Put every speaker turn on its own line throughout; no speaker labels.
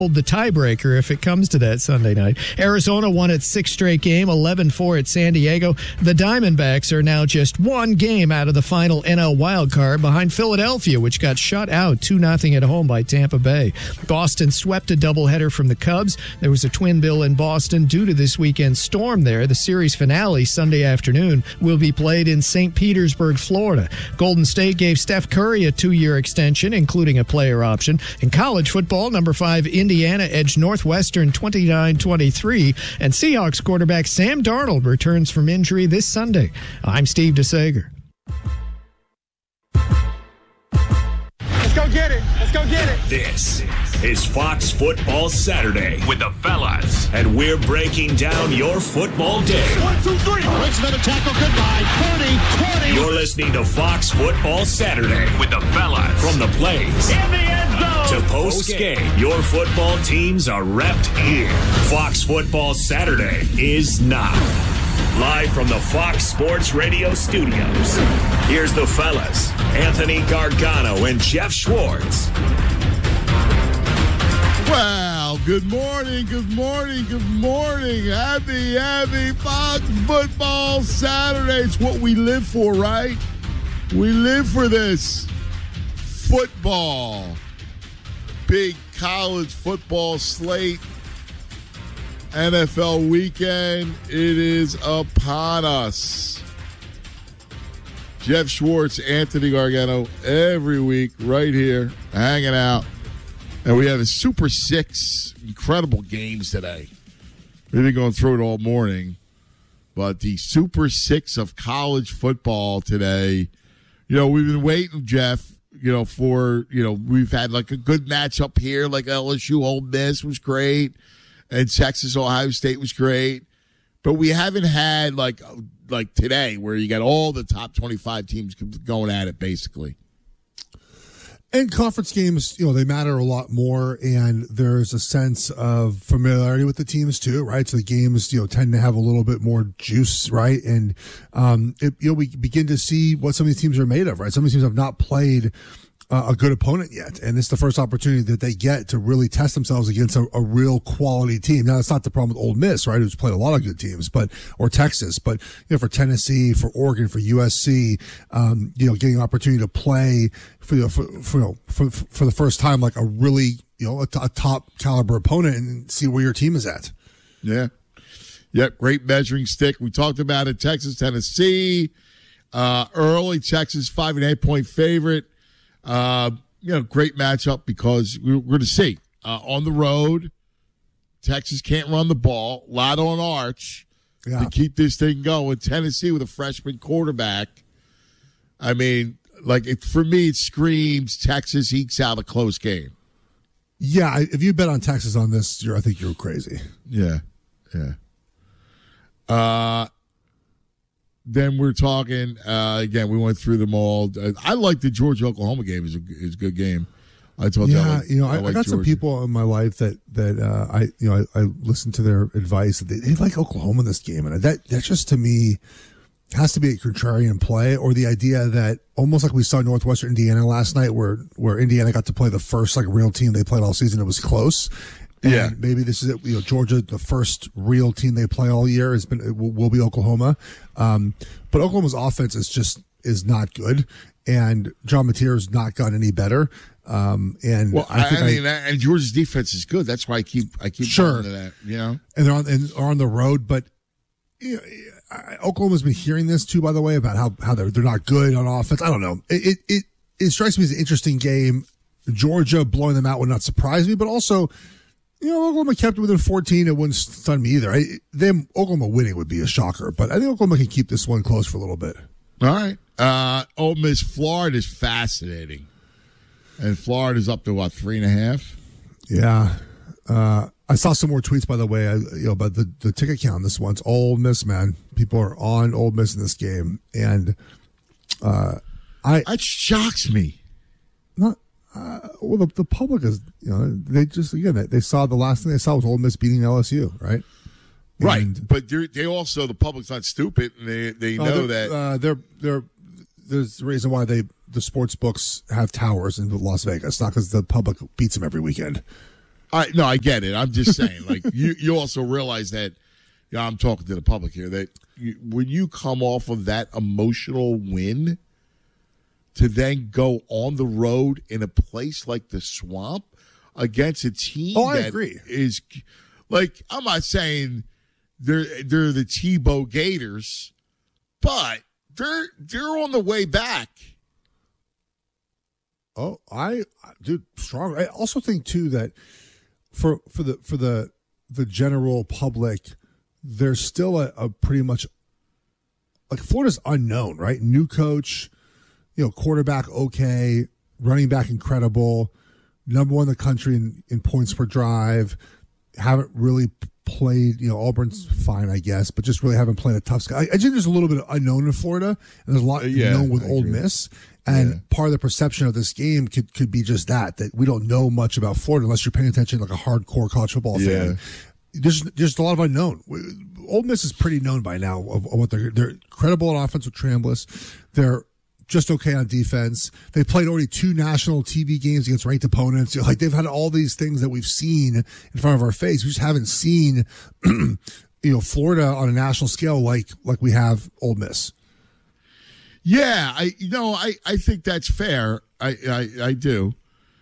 the tiebreaker if it comes to that Sunday night. Arizona won its sixth straight game, 11-4 at San Diego. The Diamondbacks are now just one game out of the final NL wildcard behind Philadelphia, which got shut out 2-0 at home by Tampa Bay. Boston swept a doubleheader from the Cubs. There was a twin bill in Boston due to this weekend's storm there. The series finale Sunday afternoon will be played in St. Petersburg, Florida. Golden State gave Steph Curry a 2-year extension, including a player option. In college football, number 5 Indiana edged Northwestern 29-23, and Seahawks quarterback Sam Darnold returns from injury this Sunday. I'm Steve DeSager.
Let's go get it. Let's go get it.
This is Fox Football Saturday with the fellas, and we're breaking down your football day.
1, 2, 3. Breaks another tackle. Goodbye. 30, 20.
You're listening to Fox Football Saturday with the fellas. From the plays
In the end zone.
to post-game, your football teams are repped here. Fox Football Saturday is now. Live from the Fox Sports Radio studios, here's the fellas, Anthony Gargano and Jeff Schwartz.
Well, good morning. Happy Fox Football Saturday. It's what we live for, right? We live for this. Football. Big college football slate. NFL weekend. It is upon us. Jeff Schwartz, Anthony Gargano, every week right here, hanging out. And we have a Super 6 incredible games today. We've been going through it all morning. But the Super 6 of college football today, we've been waiting, Jeff, we've had like a good matchup here, like LSU Ole Miss was great, and Texas Ohio State was great. But we haven't had like today where you got all the top 25 teams going at it, basically.
And conference games, they matter a lot more, and there's a sense of familiarity with the teams too, right? So the games, tend to have a little bit more juice, right? And we begin to see what some of these teams are made of, right? Some of these teams have not played a good opponent yet, and it's the first opportunity that they get to really test themselves against a real quality team. Now, that's not the problem with Ole Miss, right? Who's played a lot of good teams, or Texas, but for Tennessee, for Oregon, for USC, getting an opportunity to play for the first time, like a really a top caliber opponent, and see where your team is at.
Yeah. Yep. Great measuring stick. We talked about it. Texas, Tennessee, early Texas 5.5 point favorite. Great matchup because we're going to see on the road. Texas can't run the ball. A lot on Arch to keep this thing going. Tennessee with a freshman quarterback. I mean, for me, it screams Texas ekes out a close game.
Yeah, if you bet on Texas on this, I think you're crazy.
Yeah. Then we're talking again. We went through them all. I like the Georgia-Oklahoma game. is a good game. I told you.
Yeah,
I
got
Georgia.
some people in my life that I listen to their advice. They like Oklahoma in this game, and that just to me has to be a contrarian play, or the idea that almost like we saw Northwestern Indiana last night, where Indiana got to play the first real team they played all season. It was close. And maybe this is it. Georgia, the first real team they play all year will be Oklahoma. But Oklahoma's offense is not good, and John Mateer's not gotten any better. And Georgia's defense is good. That's why I keep sure to that. And they're on the road, but Oklahoma's been hearing this too, by the way, about how they're not good on offense. I don't know. It strikes me as an interesting game. Georgia blowing them out would not surprise me, but also, Oklahoma kept it within 14. It wouldn't stun me either. Oklahoma winning would be a shocker, but I think Oklahoma can keep this one close for a little bit.
All right. Ole Miss, Florida is fascinating. And Florida's up to, 3.5?
Yeah. I saw some more tweets, by the way, about the ticket count. This one's Ole Miss, man. People are on Ole Miss in this game. And
it shocks me.
The public is, they just, again, they saw the last thing they saw was Ole Miss beating LSU, right?
Right, but they also, the public's not stupid, and they know that
there's a reason why the sports books have towers in Las Vegas, not because the public beats them every weekend.
I get it. I'm just saying, like, you also realize that, I'm talking to the public here, that when you come off of that emotional win to then go on the road in a place like the Swamp against a team
I agree.
Is, like, I'm not saying they're the Tebow Gators, but they're on the way back.
Oh, dude, strong. I also think too that for the general public, there's still a pretty much, like, Florida's unknown, right? New coach, quarterback okay, running back incredible, number one in the country in points per drive. Haven't really played, Auburn's fine, I guess, but just really haven't played a tough schedule. I think there's a little bit of unknown in Florida, and there's a lot known with Ole Miss. And part of the perception of this game could be just that we don't know much about Florida unless you're paying attention like a hardcore college football fan. There's a lot of unknown. Ole Miss is pretty known by now of what they're credible on offense with Chambliss. They're just okay on defense. They played already 2 national TV games against ranked opponents. Like, they've had all these things that we've seen in front of our face. We just haven't seen, Florida on a national scale like we have Ole Miss.
Yeah, I think that's fair. I do.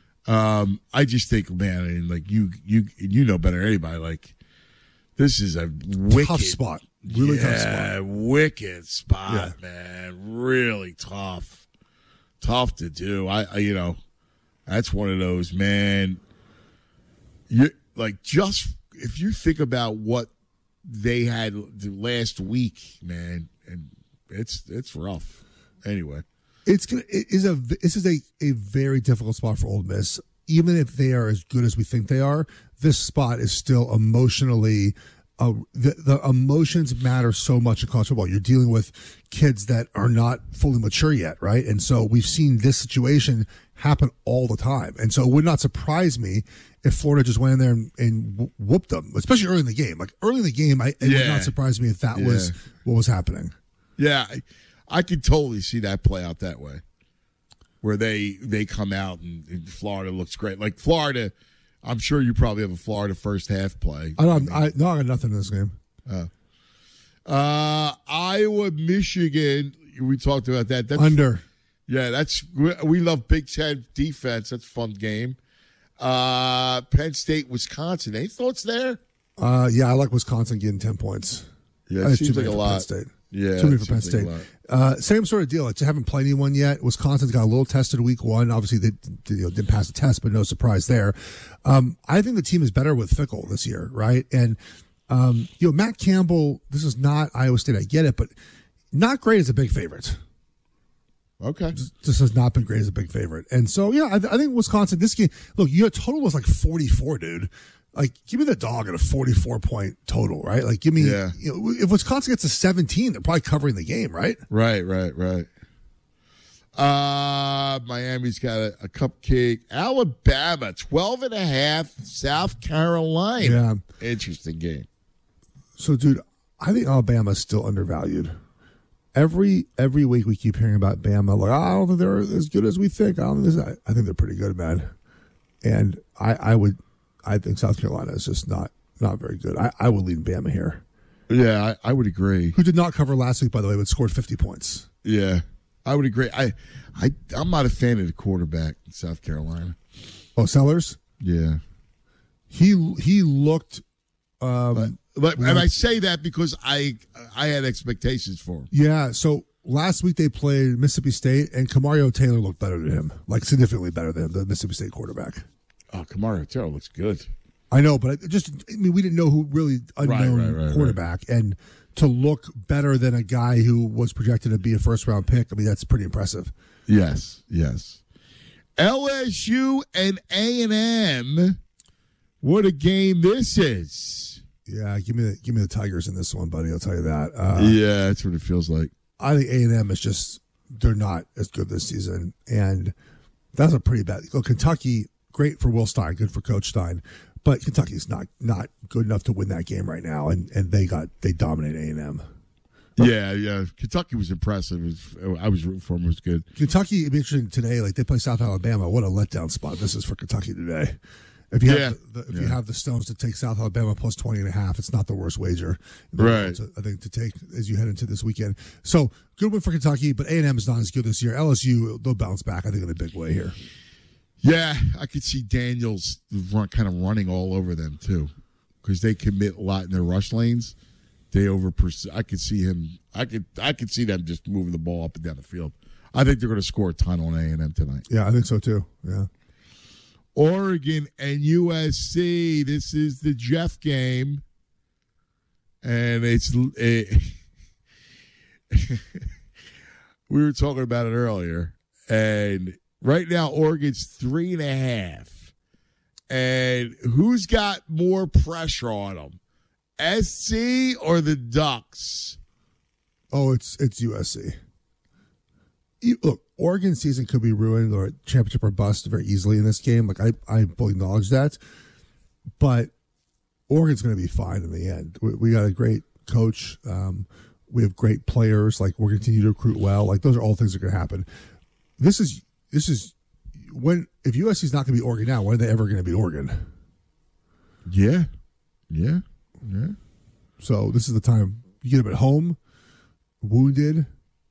I just think, man, I mean, like, you know better than anybody. Like, this is a wicked
tough spot. Really tough spot.
Wicked spot, man. Really tough. Tough to do. I that's one of those, man. You like, just if you think about what they had the last week, man, and it's rough. Anyway,
this is a very difficult spot for Ole Miss. Even if they are as good as we think they are, this spot is still emotionally. The emotions matter so much in college football. You're dealing with kids that are not fully mature yet, right? And so we've seen this situation happen all the time. And so it would not surprise me if Florida just went in there and whooped them, especially early in the game. Like, early in the game, it would not surprise me if that was what was happening.
Yeah, I could totally see that play out that way, where they come out and Florida looks great. Like, Florida, I'm sure you probably have a Florida first half play.
I got nothing in this game.
Iowa, Michigan, we talked about that. That's,
under.
Yeah, we love Big Ten defense. That's a fun game. Penn State, Wisconsin. Any thoughts there?
Yeah, I like Wisconsin getting 10 points.
Yeah, it seems like a lot.
Penn State.
Yeah,
too many for Penn State. Same sort of deal. Like, they haven't played anyone yet. Wisconsin's got a little tested week 1. Obviously, they didn't pass the test, but no surprise there. I think the team is better with Fickell this year, right? And Matt Campbell. This is not Iowa State. I get it, but not great as a big favorite.
Okay,
just has not been great as a big favorite. And so, I think Wisconsin. This game, look, your total was like 44, dude. Like, give me the dog at a 44-point total, right? Like, give me, if Wisconsin gets to 17, they're probably covering the game, right?
Right. Miami's got a cupcake. Alabama, 12.5, South Carolina. Yeah. Interesting game.
So, dude, I think Alabama's still undervalued. Every week we keep hearing about Bama. Like, I don't think they're as good as we think. I think they're pretty good, man. And I think South Carolina is just not very good. I would lead Bama here.
Yeah, I would agree.
Who did not cover last week, by the way, but scored 50 points.
Yeah, I would agree. I'm not a fan of the quarterback in South Carolina.
Oh, Sellers?
Yeah.
He looked.
And I say that because I had expectations for him.
Yeah, so last week they played Mississippi State, and Kamario Taylor looked better than him, like significantly better than the Mississippi State quarterback.
Oh, Kamario Taylor looks good.
I know, but we didn't know who really unknown quarterback, and to look better than a guy who was projected to be a first-round pick, I mean, that's pretty impressive.
Yes. LSU and A&M, what a game this is.
Yeah, give me the Tigers in this one, buddy. I'll tell you that.
Yeah, that's what it feels like.
I think A&M is just, they're not as good this season, and that's a pretty bad. Look, Kentucky, great for Will Stein, good for Coach Stein, but Kentucky's not good enough to win that game right now, and they dominate A&M.
Yeah. Kentucky was impressive. I was rooting for them. It was good.
Kentucky, it'd be interesting today. Like, they play South Alabama. What a letdown spot this is for Kentucky today. If you have the Stones to take South Alabama plus 20.5, it's not the worst wager.
Right.
I think to take as you head into this weekend. So good win for Kentucky, but A&M is not as good this year. LSU, they'll bounce back, I think, in a big way here.
Yeah, I could see Daniels kind of running all over them too, because they commit a lot in their rush lanes. They I could see him. I could see them just moving the ball up and down the field. I think they're going to score a ton on A&M tonight.
Yeah, I think so too. Yeah.
Oregon and USC. This is the Jeff game, and we were talking about it earlier, and right now Oregon's 3.5, and who's got more pressure on them, SC or the Ducks?
Oh, it's USC. Look, Oregon's season could be ruined or championship or bust very easily in this game. Like I fully acknowledge that, but Oregon's going to be fine in the end. We got a great coach. We have great players. Like we're going to continue to recruit well. Like those are all things that are going to happen. This is when if USC's not going to be Oregon now, when are they ever going to be Oregon?
Yeah.
So this is the time you get them at home, wounded.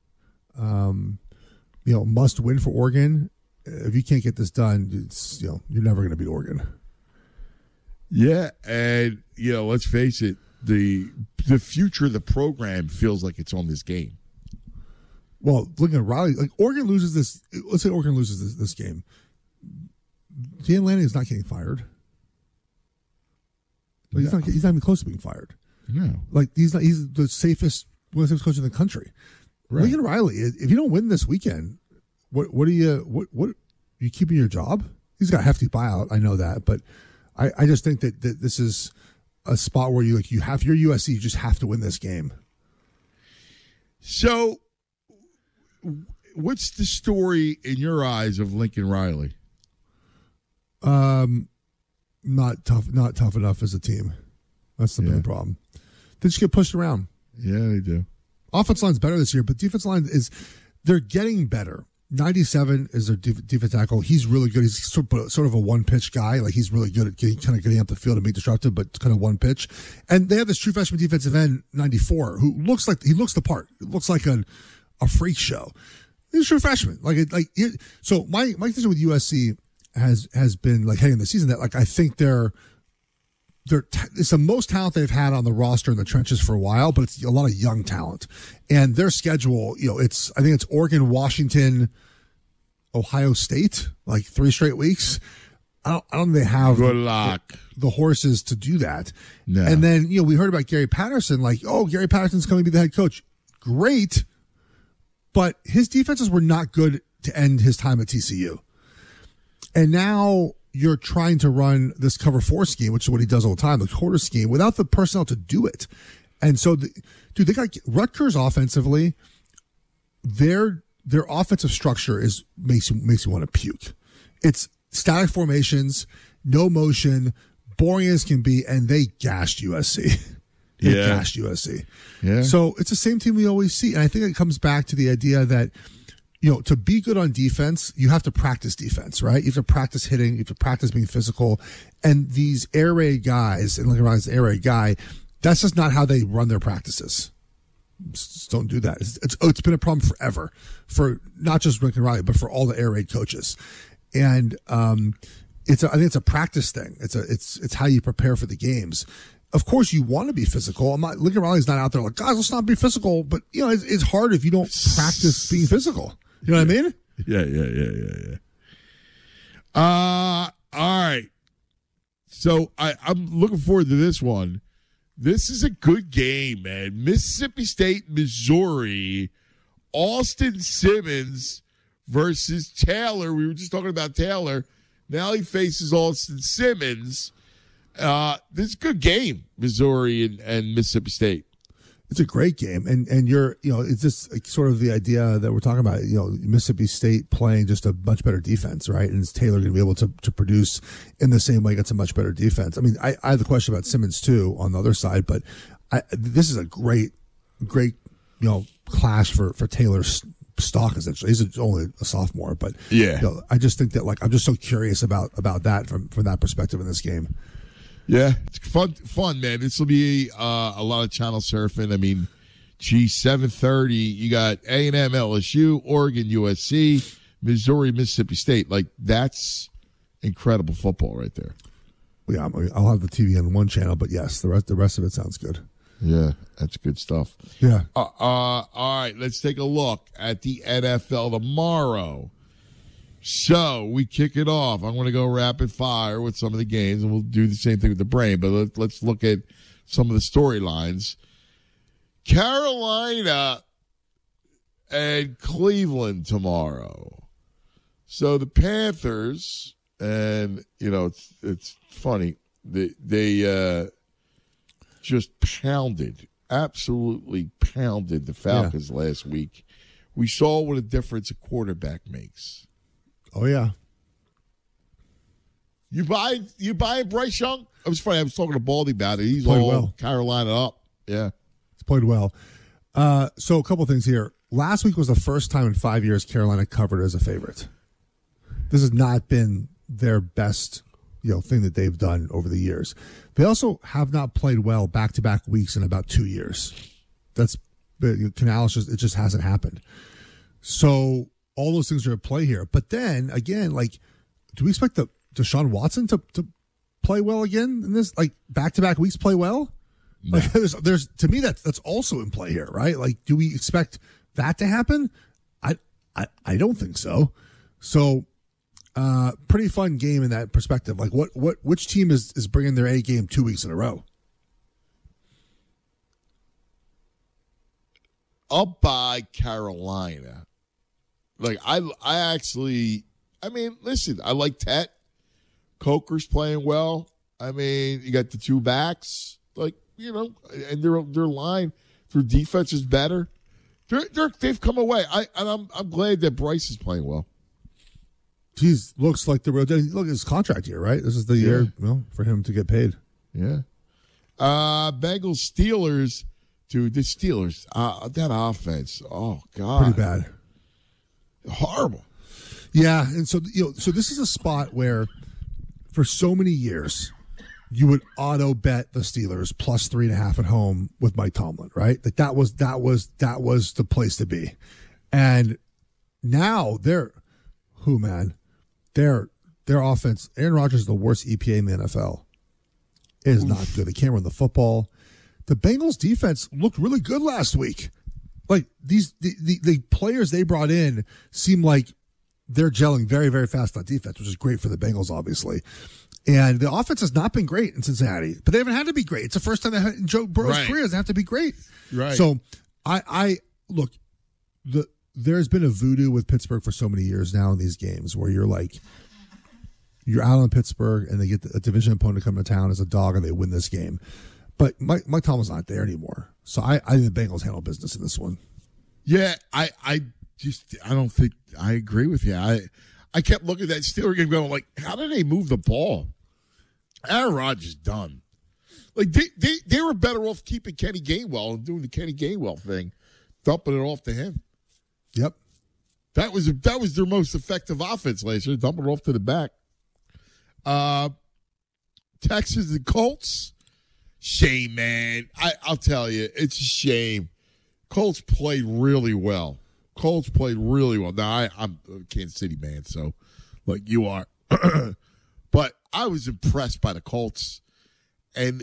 Must win for Oregon. If you can't get this done, it's you're never going to beat Oregon.
Yeah, and let's face it, the future of the program feels like it's on this game.
Well, looking at Riley, like Oregon loses this. Let's say Oregon loses this game. Dan Lanning is not getting fired. Like, he's not even close to being fired.
No,
like he's the safest coach in the country. Right. Lincoln Riley, if you don't win this weekend, what are you keeping your job? He's got a hefty buyout, I know that, but I just think that this is a spot where you have your USC, you just have to win this game.
So, what's the story in your eyes of Lincoln Riley?
Not tough enough as a team. That's the main problem. They just get pushed around.
Yeah, they do.
Offense line's better this year, but defense line they're getting better. 97 is their defense tackle. He's really good. He's sort of a one-pitch guy. Like he's really good at getting up the field and being disruptive, but kind of one pitch. And they have this true freshman defensive end, 94, who looks the part. It looks like a freak show. He's a true freshman. So my decision with USC has been like heading the season that I think it's the most talent they've had on the roster in the trenches for a while, but it's a lot of young talent. And their schedule, I think it's Oregon, Washington, Ohio State, like 3 straight weeks. I don't think they have
good luck
the horses to do that.
No.
And then, we heard about Gary Patterson, Gary Patterson's coming to be the head coach. Great. But his defenses were not good to end his time at TCU. And now you're trying to run this cover 4 scheme, which is what he does all the time, the quarter scheme, without the personnel to do it. And so, they got Rutgers offensively. Their offensive structure makes you want to puke. It's static formations, no motion, boring as can be, and they gashed USC. Gashed USC.
Yeah.
So it's the same team we always see, and I think it comes back to the idea that to be good on defense, you have to practice defense, right? You have to practice hitting. You have to practice being physical. And these air raid guys, and Lincoln Riley's an air raid guy, that's just not how they run their practices. Just don't do that. It's been a problem forever for not just Lincoln Riley, but for all the air raid coaches. And I think it's a practice thing. It's how you prepare for the games. Of course, you want to be physical. Lincoln Riley's not out there like, guys, let's not be physical. But it's hard if you don't practice being physical. You know what I mean?
Yeah. All right. So I'm looking forward to this one. This is a good game, man. Mississippi State, Missouri, Austin Simmons versus Taylor. We were just talking about Taylor. Now he faces Austin Simmons. This is a good game, Missouri and Mississippi State.
It's a great game, and it's just sort of the idea that we're talking about. Mississippi State playing just a much better defense, right? And is Taylor going to be able to produce in the same way against a much better defense? I mean, I have the question about Simmons too on the other side, but this is a great clash for Taylor's stock essentially. He's only a sophomore, but
yeah,
I just think that I'm just so curious about that from that perspective in this game.
Yeah, it's fun, man. This will be a lot of channel surfing. I mean, 7:30. You got A&M, LSU, Oregon, USC, Missouri, Mississippi State. That's incredible football right there.
Yeah, I'll have the TV on one channel, but yes, the rest of it sounds good.
Yeah, that's good stuff.
Yeah.
All right, let's take a look at the NFL tomorrow. So we kick it off. I'm going to go rapid fire with some of the games, and we'll do the same thing with the brain. But let's look at some of the storylines. Carolina and Cleveland tomorrow. So the Panthers, and it's funny. They just absolutely pounded the Falcons last week. We saw what a difference a quarterback makes.
Oh yeah.
You buy Bryce Young? It was funny. I was talking to Baldy about it. He's
played
all
well.
Carolina up. Yeah.
It's played well. So a couple things here. Last week was the first time in 5 years Carolina covered as a favorite. This has not been their best, thing that they've done over the years. They also have not played well back-to-back weeks in about 2 years. Canales it just hasn't happened. So all those things are at play here. But then again, do we expect Deshaun Watson to play well again in this? Back-to-back weeks play well? No. There's to me that's also in play here, right? Do we expect that to happen? I don't think so. So pretty fun game in that perspective. Which team is bringing their A game 2 weeks in a row?
Up by Carolina. Listen, I like Tet. Coker's playing well. You got the two backs, and their line, their defense is better. They've come away. I'm glad that Bryce is playing well.
Geez, looks like the real. Look at his contract year, right? This is the year for him to get paid.
Yeah. Bengals Steelers. Dude, the Steelers, that offense, oh God,
pretty bad,
horrible.
Yeah, and so so this is a spot where, for so many years, you would auto bet the Steelers plus 3.5 at home with Mike Tomlin, right? That was the place to be, and now their offense. Aaron Rodgers is the worst EPA in the NFL. It is not good. They can't run the football. The Bengals defense looked really good last week. The players they brought in seem like they're gelling very, very fast on defense, which is great for the Bengals, obviously. And the offense has not been great in Cincinnati, but they haven't had to be great. It's the first time in Joe Burrow's career doesn't have to be great.
Right.
So I look, there's been a voodoo with Pittsburgh for so many years now in these games where you're out in Pittsburgh and they get a division opponent come to town as a dog and they win this game. But Mike Tomlin's not there anymore. So I think the Bengals handle business in this one.
Yeah, I don't think I agree with you. I kept looking at that Steelers game going how did they move the ball? Aaron Rodgers done. They were better off keeping Kenny Gainwell and doing the Kenny Gainwell thing, dumping it off to him.
Yep.
That was their most effective offense last year, dumping it off to the back. Texans and Colts. Shame, man. I'll tell you, it's a shame. Colts played really well. Now, I'm a Kansas City man, so you are. But I was impressed by the Colts. And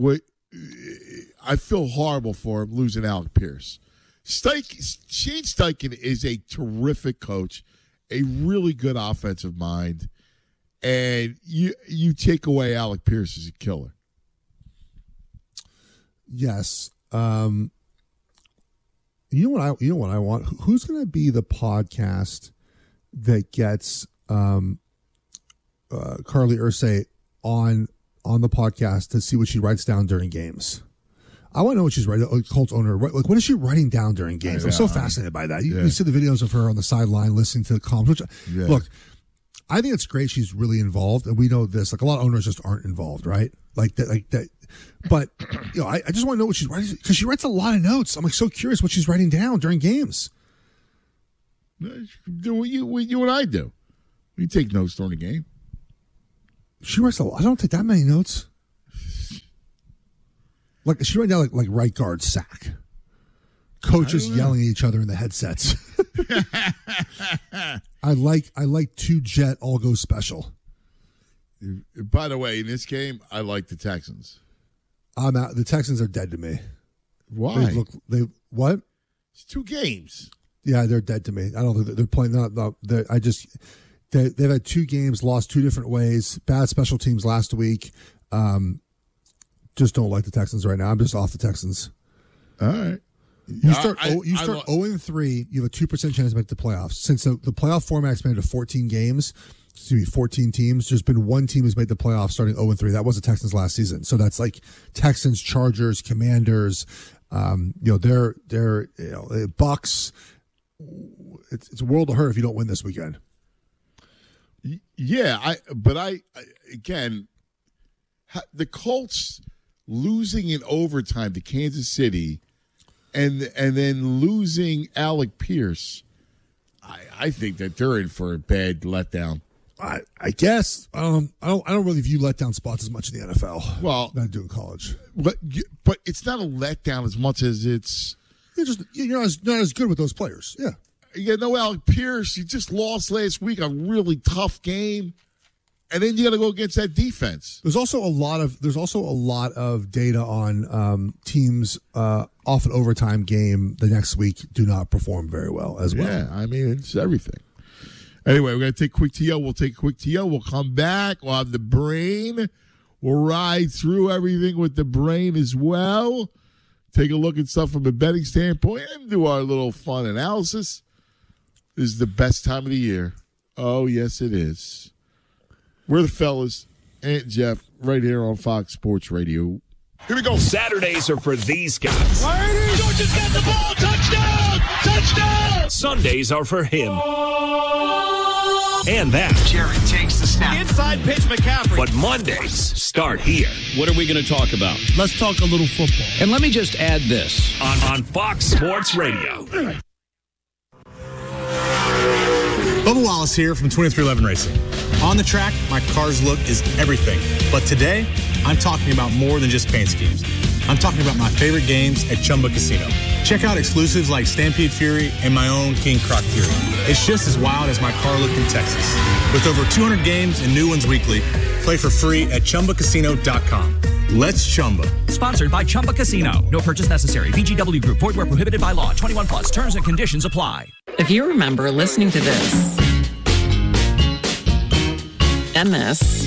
I feel horrible for him losing Alec Pierce. Shane Steichen is a terrific coach, a really good offensive mind. And you take away Alec Pierce as a killer.
Yes. You know what I want? Who's going to be the podcast that gets Carly Ursay on the podcast to see what she writes down during games? I want to know what she's writing. Colts owner, what is she writing down during games? I'm so fascinated by that. You see the videos of her on the sideline listening to the comms. Look, I think it's great she's really involved, and we know this. A lot of owners just aren't involved, right? Like that. But I just want to know what she's writing because she writes a lot of notes. I'm so curious what she's writing down during games.
Do what you and I do. We take notes during the game.
She writes a lot. I don't take that many notes. Like she wrote down like right guard sack. Coaches yelling at each other in the headsets. I like 2 jet all go special.
By the way, in this game, I like the Texans.
I'm out. The Texans are dead to me.
Why?
They what?
It's 2 games.
Yeah, they're dead to me. I don't think they're playing. They've had 2 games, lost 2 different ways. Bad special teams last week. Just don't like the Texans right now. I'm just off the Texans.
All right.
You start 0-3, you have a 2% chance to make the playoffs. Since the playoff format expanded to 14 games, 14 teams, there's been 1 team who's made the playoffs starting 0-3. That was the Texans last season. So that's like Texans, Chargers, Commanders, they're Bucks. It's a world of hurt if you don't win this weekend.
Yeah, again, the Colts losing in overtime to Kansas City and then losing Alec Pierce, I think that they're in for a bad letdown.
I guess I don't really view letdown spots as much in the NFL.
Well,
than I do in college.
But it's not a letdown as much as it's
you're not as good with those players. Yeah.
You know, Alec Pierce, you just lost last week, a really tough game, and then you got to go against that defense.
There's also a lot of data on teams off an overtime game the next week do not perform very well as well.
Yeah, I mean, it's everything. Anyway, we're going to take a quick TO. We'll take a quick TO. We'll come back. We'll have the brain. We'll ride through everything with the brain as well. Take a look at stuff from a betting standpoint and do our little fun analysis. This is the best time of the year. Oh, yes, it is. We're the fellas, Ant and Jeff, right here on Fox Sports Radio.
Here we go. Saturdays are for these guys.
Georgia's got the ball. Touchdown! Touchdown!
Sundays are for him. And that.
Jared takes the snap.
Inside pitch, McCaffrey.
But Mondays start here.
What are we going to talk about?
Let's talk a little football.
And let me just add this.
On Fox Sports Radio.
Bubba Wallace here from 2311 Racing. On the track, my car's look is everything. But today, I'm talking about more than just paint schemes. I'm talking about my favorite games at Chumba Casino. Check out exclusives like Stampede Fury and my own King Croc Fury. It's just as wild as my car look in Texas. With over 200 games and new ones weekly, play for free at ChumbaCasino.com. Let's Chumba.
Sponsored by Chumba Casino. No purchase necessary. VGW Group. Void where prohibited by law. 21 plus. Terms and conditions apply.
If you remember listening to this and this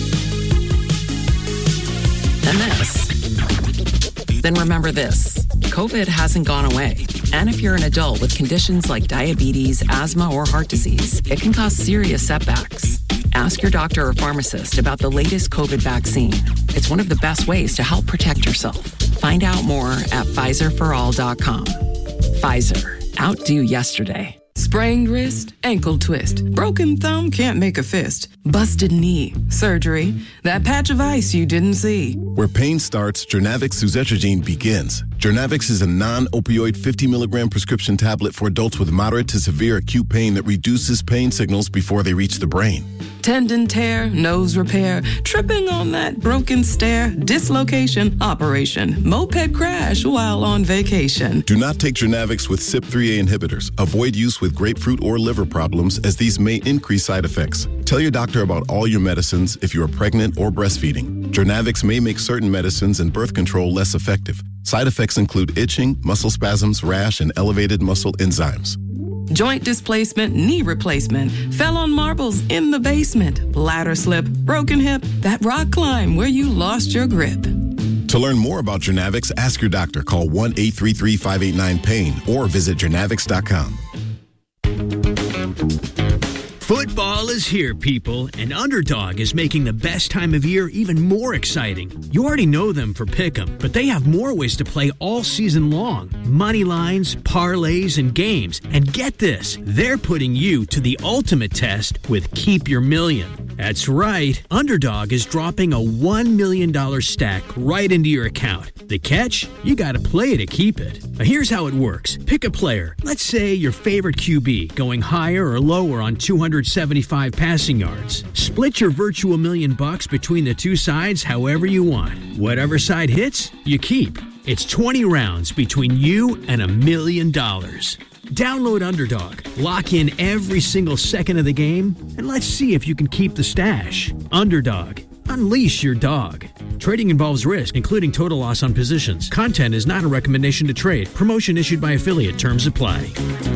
and this, then remember this. COVID hasn't gone away. And if you're an adult with conditions like diabetes, asthma, or heart disease, it can cause serious setbacks. Ask your doctor or pharmacist about the latest COVID vaccine. It's one of the best ways to help protect yourself. Find out more at PfizerForAll.com. Pfizer. Outdo yesterday.
Sprained wrist, ankle twist, broken thumb, can't make a fist, busted knee, surgery, that patch of ice you didn't see.
Where pain starts, Jernavix suzetrigine begins. Jernavix is a non-opioid 50 milligram prescription tablet for adults with moderate to severe acute pain that reduces pain signals before they reach the brain.
Tendon tear, nose repair, tripping on that broken stair, dislocation, operation, moped crash while on vacation.
Do not take Jernavix with CYP3A inhibitors. Avoid use with grapefruit or liver problems, as these may increase side effects. Tell your doctor about all your medicines if you are pregnant or breastfeeding. Jernavix may make certain medicines and birth control less effective. Side effects include itching, muscle spasms, rash, and elevated muscle enzymes.
Joint displacement, knee replacement, fell on marbles in the basement, ladder slip, broken hip, that rock climb where you lost your grip.
To learn more about Jernavix, ask your doctor. Call 1-833-589-PAIN or visit Jernavix.com.
Football is here, people, and Underdog is making the best time of year even more exciting. You already know them for Pick'em, but they have more ways to play all season long. Money lines, parlays, and games. And get this, they're putting you to the ultimate test with Keep Your Million. That's right, Underdog is dropping a $1 million stack right into your account. The catch? You gotta play to keep it. Now here's how it works. Pick a player. Let's say your favorite QB, going higher or lower on 275 passing yards. Split your virtual $1 million between the two sides however you want. Whatever side hits, you keep. It's 20 rounds between you and $1 million. Download Underdog, lock in every single second of the game, and let's see if you can keep the stash. Underdog. Unleash your dog. Trading involves risk, including total loss on positions. Content is not a recommendation to trade. Promotion issued by affiliate. Terms apply.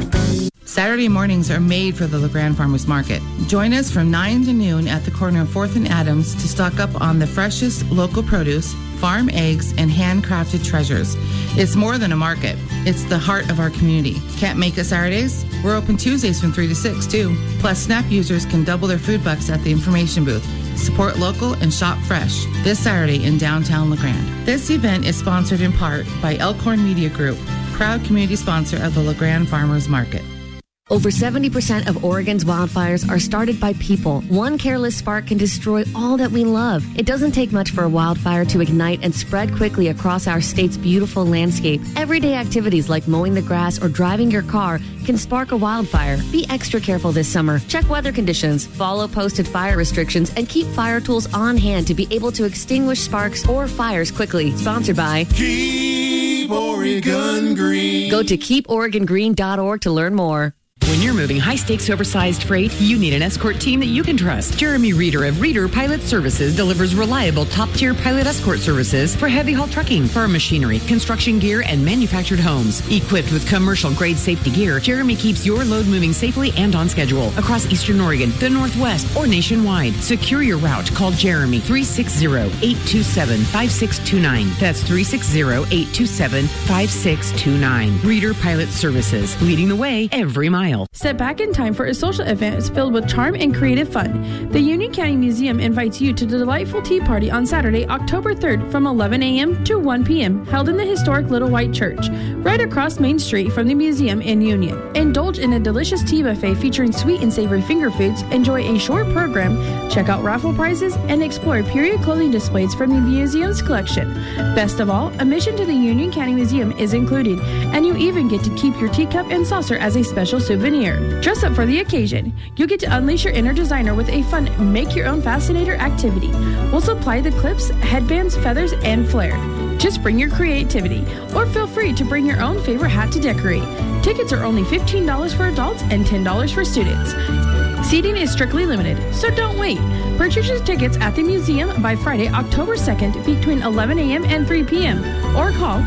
Saturday mornings are made for the LeGrand Farmers Market. Join us from 9 to noon at the corner of 4th and Adams to stock up on the freshest local produce, farm eggs, and handcrafted treasures. It's more than a market. It's the heart of our community. Can't make it Saturdays? We're open Tuesdays from 3 to 6, too. Plus, SNAP users can double their food bucks at the information booth. Support local and shop fresh this Saturday in downtown LeGrand. This event is sponsored in part by Elkhorn Media Group, proud community sponsor of the LeGrand Farmers Market.
Over 70% of Oregon's wildfires are started by people. One careless spark can destroy all that we love. It doesn't take much for a wildfire to ignite and spread quickly across our state's beautiful landscape. Everyday activities like mowing the grass or driving your car can spark a wildfire. Be extra careful this summer. Check weather conditions, follow posted fire restrictions, and keep fire tools on hand to be able to extinguish sparks or fires quickly. Sponsored by
Keep Oregon Green.
Go to keeporegongreen.org to learn more.
When you're moving high-stakes oversized freight, you need an escort team that you can trust. Jeremy Reeder of Reeder Pilot Services delivers reliable top-tier pilot escort services for heavy-haul trucking, farm machinery, construction gear, and manufactured homes. Equipped with commercial-grade safety gear, Jeremy keeps your load moving safely and on schedule across Eastern Oregon, the Northwest, or nationwide. Secure your route. Call Jeremy 360-827-5629. That's 360-827-5629. Reeder Pilot Services, leading the way every mile.
Set back in time for a social event filled with charm and creative fun. The Union County Museum invites you to the delightful tea party on Saturday, October 3rd from 11 a.m. to 1 p.m. held in the historic Little White Church, right across Main Street from the museum in Union. Indulge in a delicious tea buffet featuring sweet and savory finger foods, enjoy a short program, check out raffle prizes, and explore period clothing displays from the museum's collection. Best of all, admission to the Union County Museum is included, and you even get to keep your teacup and saucer as a special souvenir. Dress up for the occasion. You get to unleash your inner designer with a fun make-your-own fascinator activity. We'll supply the clips, headbands, feathers, and flair. Just bring your creativity, or feel free to bring your own favorite hat to decorate. Tickets are only $15 for adults and $10 for students. Seating is strictly limited, so don't wait. Purchase your tickets at the museum by Friday, October 2nd between 11 a.m. and 3 p.m. or call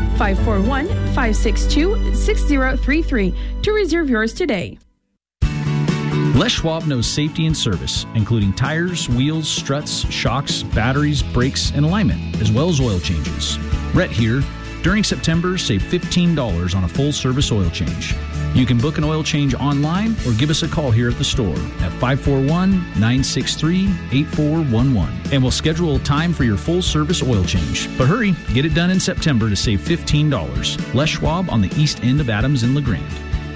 541-562-6033 to reserve yours today.
Les Schwab knows safety and service, including tires, wheels, struts, shocks, batteries, brakes, and alignment, as well as oil changes. Rhett here. During September, save $15 on a full-service oil change. You can book an oil change online or give us a call here at the store at 541-963-8411. And we'll schedule a time for your full-service oil change. But hurry, get it done in September to save $15. Les Schwab on the east end of Adams and LeGrand.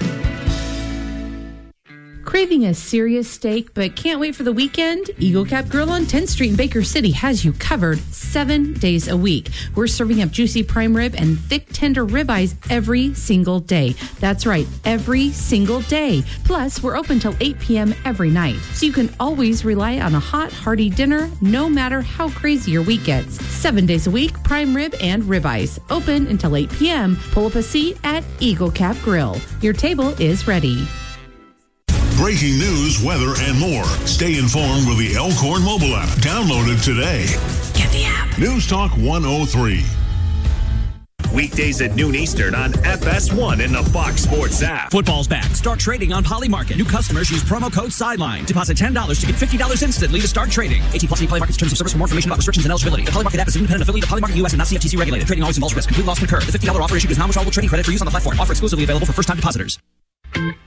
Craving a serious steak but can't wait for the weekend? Eagle Cap Grill on 10th Street in Baker City has you covered 7 days a week. We're serving up juicy prime rib and thick tender ribeyes every single day. That's right, every single day. Plus, we're open till 8 p.m. every night, so you can always rely on a hot, hearty dinner no matter how crazy your week gets. 7 days a week, prime rib and ribeyes. Open until 8 p.m. Pull up a seat at Eagle Cap Grill. Your table is ready.
Breaking news, weather, and more. Stay informed with the Elkhorn mobile app. Download it today.
Get the app.
News Talk 103.
Weekdays at noon Eastern on FS1 in the Fox Sports app.
Football's back. Start trading on Polymarket. New customers use promo code SIDELINE. Deposit $10 to get $50 instantly to start trading. 18+ Polymarket's terms of service. For more information about restrictions and eligibility. The Polymarket app is an independent affiliate of Polymarket US and not CFTC regulated. Trading always involves risk. Complete loss can occur. The $50 offer issued is non-withdrawable trading credit for use on the platform. Offer exclusively available for first-time depositors.